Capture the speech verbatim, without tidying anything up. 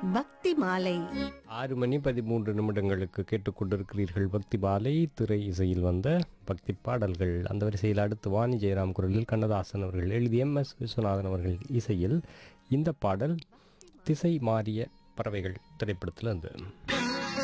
பக்தி மாலை. ஆறு மணி பதிமூன்று நிமிடங்களுக்கு கேட்டுக்கொண்டிருக்கிறீர்கள் பக்தி பாலை. திரை இசையில் வந்த பக்தி பாடல்கள். அந்த வரிசையில் அடுத்து வாணி ஜெயராம் குரலில் கண்ணதாசன் அவர்கள் எழுதி எம் எஸ் விஸ்வநாதன் அவர்கள் இசையில் இந்த பாடல் திசை மாறிய பறவைகள் திரைப்படத்தில் இருந்து